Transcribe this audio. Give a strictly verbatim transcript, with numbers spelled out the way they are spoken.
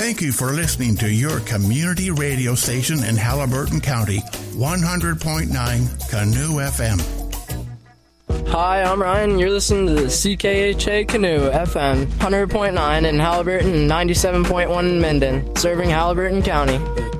Thank you for listening to your community radio station in Halliburton County, one hundred point nine Canoe F M. Hi, I'm Ryan. You're listening to the C K H A Canoe F M, one hundred point nine in Halliburton and ninety-seven point one in Minden, serving Halliburton County.